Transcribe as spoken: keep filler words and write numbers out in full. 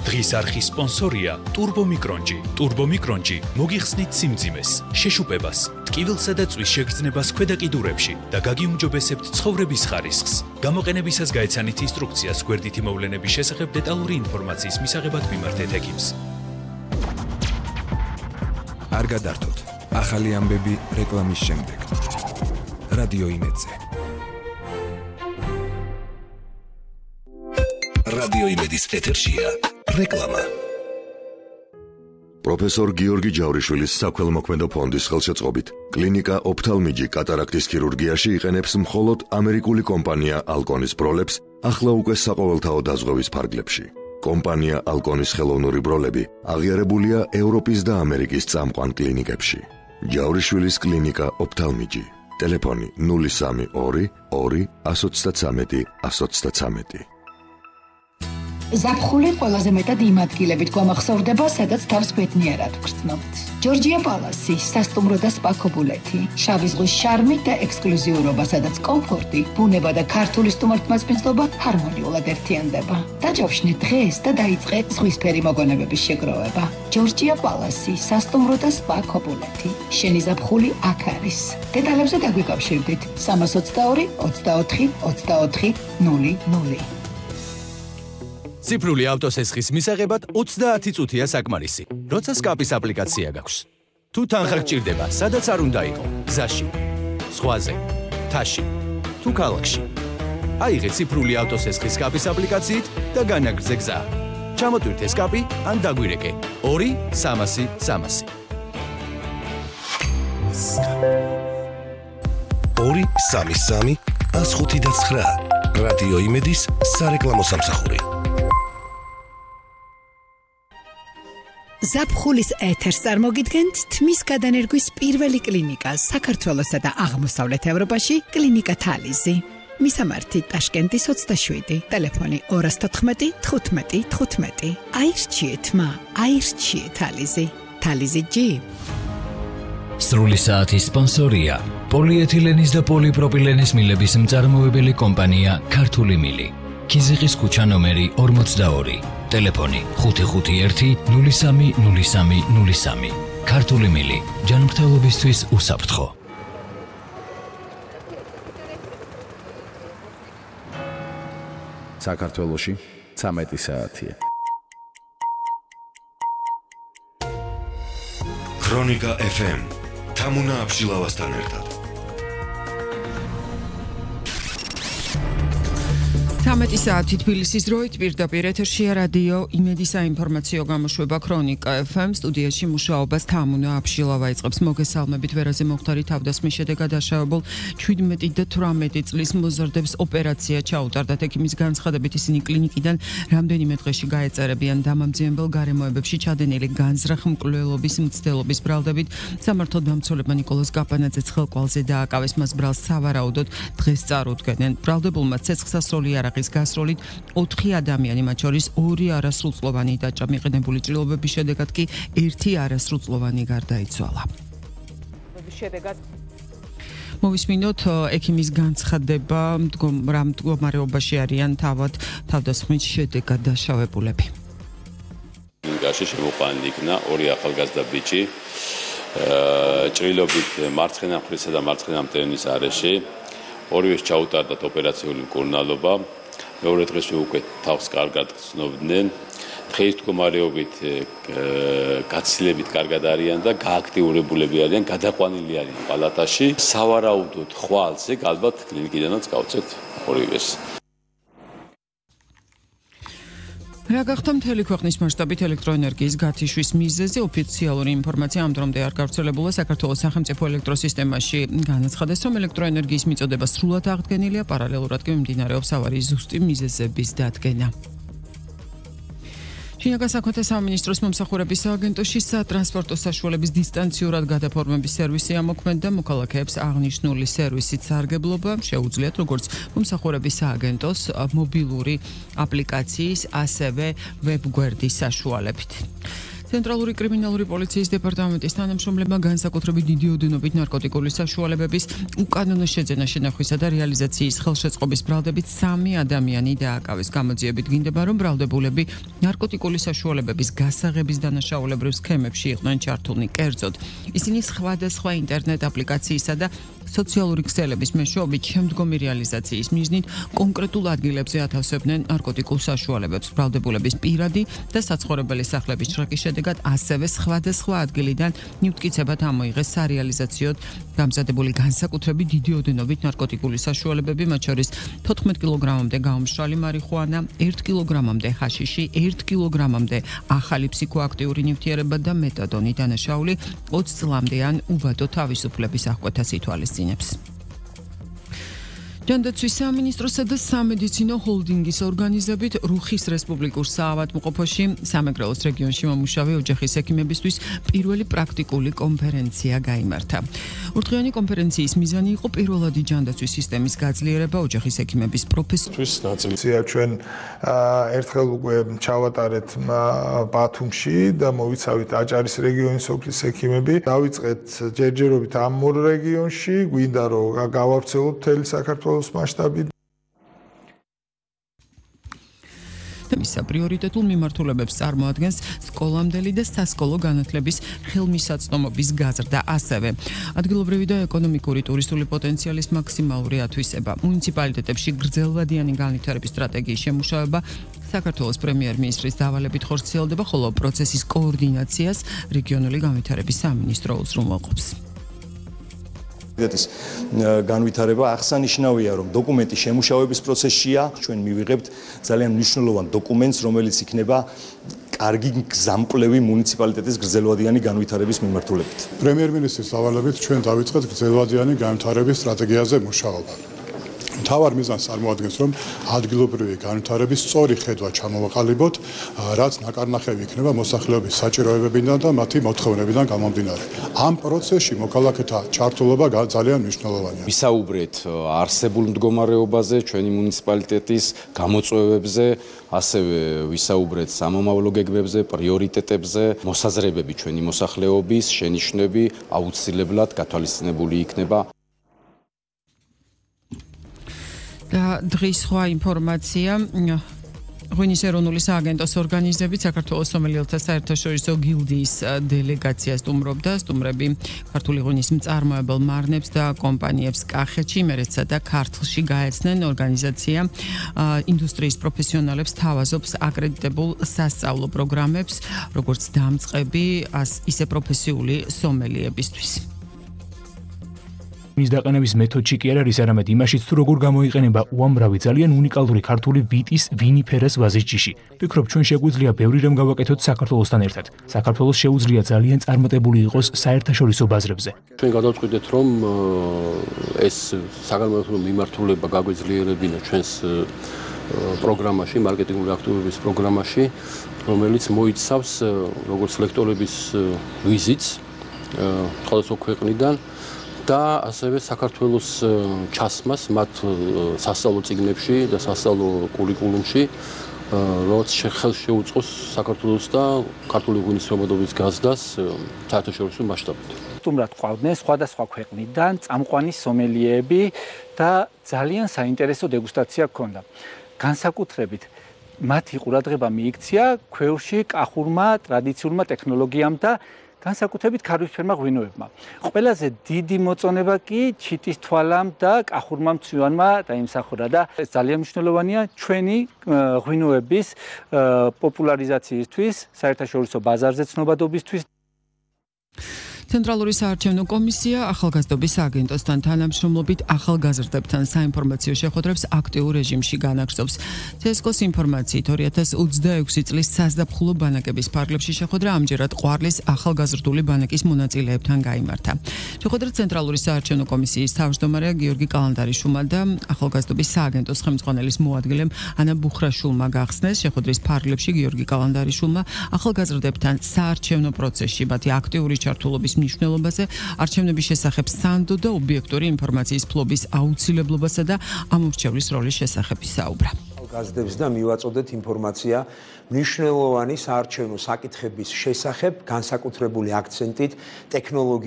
დღის არხის სპონსორია Turbo Micronji. Turbo Micronji მოგიხსნით სიმძიმეს, შეშუპებას, ტკივილსა და წვის შეგრძნებას ქვედა კიდურებში და გაგიუმჯობესებთ ცხოვრების ხარისხს. გამოყენებისას გაეცანით ინსტრუქციას გვერდითი მოვლენების შესახებ დეტალური ინფორმაციის მისაღებად მიმართეთ ექიმს. არ გადართოთ. ახალი ამბები რეკლამის შემდეგ. რადიო იმედზე. რადიო იმედის ეთერშია რეკლამა. პროფესორ გიორგი ჯავრიშვილის საქველმოქმედო ფონდის ხელშეწყობით კლინიკა ოფთალმიჯი კატარაქტის ქირურგიაში იყენებს მხოლოდ ამერიკული კომპანია ალკონის ბროლებს ახლა უკვე საყოველთაო დაზღვევის ფარგლებში. კომპანია ალკონის ხელოვნური ბროლები აღიარებულია ევროპის და ამერიკის წამყვან კლინიკებში. ჯავრიშვილის კლინიკა ოფთალმიჯი. ტელეფონი ნული სამი ორი ორი ათს ოცდათრამეტი ათს ოცდათრამეტი. ზაფხული ყველაზე მეტად იმ ადგილებით გვამახსოვრდება, სადაც თავს ბედნიერად ვგრძნობთ. ჯორჯია პალასი, სასტუმრო და სპა ქობულეთი, შავი ზღვის შარმი და ექსკლუზიურობა, სადაც კომფორტი, ბუნება და ქართული სტუმართმასპინძლობა ჰარმონიულად ერთიანდება. დაჯავშნეთ დღეს და დაიწყეთ ზღვისფერი მოგონებების შეგროვება. ჯორჯია პალასი, სასტუმრო და სპა ქობულეთი. შენი ზაფხული აქ არის. დეტალებზე დაგვიკავშირდით სამას ოცდაორი ოცდაოთხი ოცდაოთხი ნული ნული. ციფრული ავტოსესხის მისაღებად ოცდაათი წუთია საკმარისი, როცა სკაპის აპლიკაცია გაქვს. თუ თანხა გჭირდება, სადაც არ უნდა იყო, გზაში, ზღვაზე, მთაში, თუ ქალაქში. აიღე ციფრული ავტოსესხის სკაპის აპლიკაციით და განაგრძე გზა. ჩამოტვირთე სკაპი ან დაგვირეკე ორი სამასი სამასი. ორი სამი სამი ათს ხუთი და ცხრა. რადიო იმედის სარეკლამო სამსახური. ზაფხულის ეთერს წარმოგიდგენთ თმის გადანერგვის პირველი კლინიკა საქართველოსა და აღმოსავლეთ ევროპაში კლინიკა თალიზი. მისამართი ტაშკენტის ოცდაშვიდი, ტელეფონი ორას თოთხმეტი თხუთმეტი თხუთმეტი. აირჩიეთ მა, აირჩიეთ თალიზი. თალიზი ჯი. სრული საათის სპონსორია პოლიეთილენის და პოლიპროპილენის მილების მწარმოებელი კომპანია ქართული მილი. ქიზიყის ქუჩა ნომერი ორმოცდაორი. ტელეფონი ხუთი ხუთი ერთი ნული სამი ნული სამი ნული სამი. ქართული მილი ჯანმრთელობისთვის უსაფრთხო. საქართველოში ცამეტი საათია. ქრონიკა ეფ ემ თამუნა აბშილავასთან ერთად. ცამეტი საათი თბილისის დროით პირდაპირ ეთერშია რადიო იმედის საინფორმაციო გამოშვება ქრონიკა ეფ ემ სტუდიაში მუშაობას თამუნა აბშილავა იწყებს. მოგესალმებით. ვერაზე მოხდარი თავდასხმის შედეგად დაშავებულ ჩვიდმეტი და თვრამეტი წლის მოზარდებს ოპერაცია ჩაუტარდათ. ექიმის განცხადებით ისინი კლინიკიდან რამდენიმე დღეში გაეწერებიან დამამძიმებელ გარემოებებში ჩადენილი განზრახ მკვლელობის მცდელობის ბრალდებით. სამართალდამცველებმა ნიკოლოზ კაპანაძე ცხელკვალზე დააკავეს, მას ბრალს სავარაუდოდ დღეს წარუდგენენ. ბრალდებულმა ცეცხლსასროლი არაღის გასროლით ოთხი ადამიანი, მათ შორის ორი არასრულწლოვანი დაჭრა. მიყენებული ჭრილობების შედეგად კი ერთი არასრულწლოვანი გარდაიცვალა. შედეგად მოვისმინოთ ექიმის განცხადება, რა მდგომარეობაში არიან თავად თავდასხმის შედეგად დაშავებულები. კლინიკაში შემოყვანილი იქნა ორი ახალგაზრდა ბიჭი ჭრილობით მარცხენა მხრისა და მარცხენა მტევნის არეში. ორივეს ჩაუტარდათ ოპერაციული მკურნალობა. მეორე დღესვე უკვე თავს კარგად გრძნობდნენ. დღეს მდგომარეობით გაცილებით კარგად არიან და გააქტიურებულები არიან, გადაყვანილი არიან პალატაში. სავარაუდოდ ხვალზე ალბათ კლინიკიდანაც გავწევთ ორივეს. რა გახდა მთელი ქვეყნის მასშტაბით ელექტროენერგიის გათიშვის მიზეზი? ოფიციალური ინფორმაცია ამ დრომდე არ გავრცელებულა. საქართველოს სახელმწიფო ელექტროსისტემაში განაცხადეს, რომ ელექტროენერგიის მიწოდება სრულად აღდგენილია, პარალელურად კი მიმდინარეობს ავარიის ზუსტი მიზეზების დადგენა. შინაგან საქმეთა სამინისტროს მომსახურების სააგენტოში სატრანსპორტო საშუალების დისტანციურად გადაფორმების სერვისი ამოქმედდა. მოქალაქეებს აღნიშნული სერვისით სარგებლობა შეუძლიათ როგორც მომსახურების სააგენტოს მობილური აპლიკაციის, ასევე ვებგვერდის საშუალებით. ცენტრალური კრიმინალური პოლიციის დეპარტამენტის თანამშრომლებმა განსაკუთრებით დიდი ოდენობით ნარკოტიკული საშუალებების უკანონო შეძენა, შენახვისა და რეალიზაციის ხელშეწყობის ბრალდებით სამი ადამიანი დააკავეს. გამოძიებით გინდება, რომ ბრალდებულები ნარკოტიკული საშუალებების გასაღების დანაშაულებრივ სქემებში იყვნენ ჩართულნი. კერძოდ, ისინი სხვადასხვა ინტერნეტ აპლიკაციისა და სოციალური ქსელების მეშვეობით შემდგომი რეალიზაციის მიზნით კონკრეტულ ადგილებზე ათავსებდნენ ნარკოტიკულ საშუალებებს. ბრალდებულების პირადი და საცხოვრებელი სახლების შრაკის შედეგად ასევე სხვადასხვა ადგილიდან ნიუტკიცებად ამოიღეს სარეალიზაციოდ დამზადებული განსაკუთრებით დიდი ოდენობით ნარკოტიკული საშუალებები, მათ შორის თოთხმეტ კილოგრამამდე გაუმშრალი მარიხუანა, ერთ კილოგრამამდე ჰაშიში, ერთ კილოგრამამდე ახალი ფსიქოაქტიური ნივთიერება და მეტადონი. დანაშაული ოცი წლამდე ან უბადო თავისუფლების აღკვეთას ითვალისწინებს. ჯანდაცვის სამინისტროსა და სამედიცინო ჰოლდინგის ორგანიზებით რუხის რესპუბლიკურ საავადმყოფოში სამეგრელოს რეგიონში მომუშავე ოჯახის ექიმებისთვის პირველი პრაქტიკული კონფერენცია გაიმართა. ურთიერთობანი კონფერენციის მიზანი იყო პირველადი ჯანდაცვის სისტემის გაძლიერება ოჯახის ექიმების პროფესიის ნაწილია. ჩვენ ერთხელ უკვე ჩავატარეთ ბათუმში და მოვიცავით აჭარის რეგიონის სოფლის ექიმები. დავიწყეთ ჯერჯერობით ამ ორ რეგიონში, გვინდა რომ გავავრცელოთ მთელი საქართველოს მასშტაბით. მისა პრიორიტეტულ მიმართულებებს წარმოადგენს სკოლამდელი და სასკოლო განათლების ხელმისაწვდომობის გაზრდა, ასევე ადგილობრივი და ეკონომიკური ტურისტული პოტენციალის მაქსიმალური ათვისება, მუნიციპალიტეტებში გრძელვადიანი განვითარების სტრატეგიის შემუშავება, საქართველოს პრემიერ-მინისტრის დავალებით ხორციელდება, ხოლო პროცესის კოორდინაციას რეგიონული განვითარების სამინისტრო უზრუნველყოფს. ეს განვითარება აღსანიშნავია, რომ დოკუმენტი შემუშავების პროცესშია. ჩვენ მივიღებთ ძალიან მნიშვნელოვან დოკუმენტს, რომელიც იქნება კარგი გზამკვლევი მუნიციპალიტეტის გრძელვადიანი განვითარების მიმართულებით. პრემიერ-მინისტრის დავალებით ჩვენ დავიწყეთ გრძელვადიანი განვითარების სტრატეგიაზე მუშაობა. მთავარ მიზანს წარმოადგენს, რომ ადგილობრივი განვითარების სწორი ხედვა ჩამოვაყალიბოთ, რაც ნაკარნახევი იქნება მოსახლეობის საჭიროებებიდან და მათი მოთხოვნებიდან გამომდინარე. ამ პროცესში მოქალაქეთა ჩართულობა ძალიან მნიშვნელოვანია. ვისაუბრეთ არსებულ მდგომარეობაზე, ჩვენი მუნიციპალიტეტის გამოწვევებზე, ასევე ვისაუბრეთ სამომავლო გეგმებზე, პრიორიტეტებზე, მოსაზრებები ჩვენი მოსახლეობის, შენიშვნები აუცილებლად გათვალისწინებული იქნება. და დღის სხვა ინფორმაცია ღვინის ეროვნული სააგენტოს ორგანიზებით საქართველოს სომელიელთა საერთაშორისო გილდიის დელეგაცია სტუმრობდა. სტუმრები ქართული ღვინის მწარმოებელ მარნებს და კომპანიებს კახეთში, იმერეთსა და ქართლში გაეცნენ. ორგანიზაცია ინდუსტრიის პროფესიონალებს თავაზობს აკრედიტებულ სასწავლო პროგრამებს, როგორც დამწყები, ისე პროფესიული სომელიებისთვის. მის დაყენების მეთოდში კი არ არის არამედ იმაშიც, თუ როგორ გამოიყენება უამრავი ძალიან უნიკალური ქართული ვიტის ვინიფერას ვაზის ჯიში. ვფიქრობ, ჩვენ შეგვიძლია ბევრი რამ გავაკეთოთ საქართველოსთან ერთად. საქართველოს შეუძლია ძალიან წარმატებული იყოს საერთაშორისო ბაზრებზე. ჩვენ გადავწყვიტეთ, რომ ეს საგანმანათლებლო მიმართულება გაგვიძლიერებინა ჩვენს პროგრამაში, მარკეტინგული აქტივობების პროგრამაში, რომელიც მოიცავს როგორც ლექტორების ვიზიტს სხვადასხვა ქვეყნიდან და ასევე საქართველოს ჩასმას მათ სასწავლო წიგნებში და სასწავლო კურიკულუმში, რაც შეუწყოს საქართველოს და ქართული ღვინის მომადობის გაზრდას საერთაშორისო მასშტაბით. სტუმრად ყავდნენ სხვადასხვა ქვეყნიდან წამყვანი სომელიეები და ძალიან საინტერესო დეგუსტაცია ჰქონდა. განსაკუთრებით მათი ყურადღება მიიქცია ქვევრში კახურმა ტრადიციულმა ტექნოლოგიამ და განსაკუთრებით ქარვისფერმა ღვინოებმა. ყველაზე დიდი მოწონება კი ჩიტის თვალამ და კახურმა მცვივანმა დაიმსახურა და ეს ძალიან მნიშვნელოვანია ჩვენი ღვინოების პოპულარიზაციისთვის, საერთაშორისო ბაზარზე ცნობადობისთვის. ცენტრალური საარჩევნო კომისია ახალგაზრდობის სააგენტოსთან თანამშრომლობით ახალგაზრდებთან საინფორმაციო შეხვედრებს აქტიურ რეჟიმში განაგრძობს. ცესკოს ინფორმაციით ორი ათას ოცდაექვსი წლის საზაფხულო ბანაკების ფარგლებში შეხვედრა ამჯერად ყვარლის ახალგაზრდული ბანაკის მონაწილეებთან გაიმართა. შეხვედრა ცენტრალური საარჩევნო კომისიის თავმჯდომარე გიორგი კალანდარიშვილმა და ახალგაზრდობის სააგენტოს ხელმძღვანელის მოადგილემ ანა ბუხრაშვილმა გახსნეს. შეხვედრის ფარგლებში გიორგი კალანდარიშვილმა ახალგაზრდებთან საარჩევნო პროცესში მათი აქტიური ჩართულობის მნიშვნელობაზე, არჩევნების შესახებ სანდო და ობიექტური ინფორმაციის ფლობის აუცილებლობასა და ამორჩევლის როლის შესახებ ისაუბრა. გაზრდებს და მივაწოდეთ ინფორმაცია მნიშვნელოვანი საარჩევნო საკითხების შესახებ, განსაკუთრებული აქცენტით ტექნოლოგიურ